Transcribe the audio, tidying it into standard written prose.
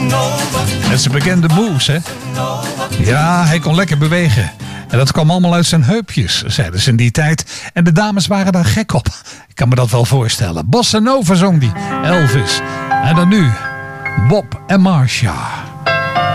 Met zijn bekende moves, hè? Ja, hij kon lekker bewegen. En dat kwam allemaal uit zijn heupjes, zeiden ze in die tijd. En de dames waren daar gek op. Ik kan me dat wel voorstellen. Bossa Nova zong die, Elvis. En dan nu, Bob en Marcia.